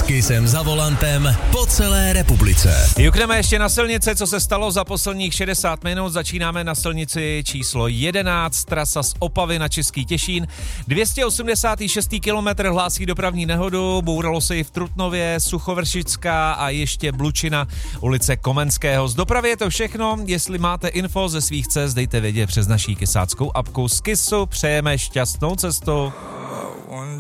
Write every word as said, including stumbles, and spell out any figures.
Kissem za volantem po celé republice. Jukneme ještě na silnice, co se stalo za posledních šedesát minut. Začínáme na silnici číslo jedenáct, trasa z Opavy na Český Těšín. dvě stě osmdesát šest kilometr hlásí dopravní nehodu, bouralo se i v Trutnově, Suchovršická a ještě Blučina, ulice Komenského. Z dopravy je to všechno, jestli máte info ze svých cest, dejte vědět přes naší kysáckou apku z Kissu. Přejeme šťastnou cestu.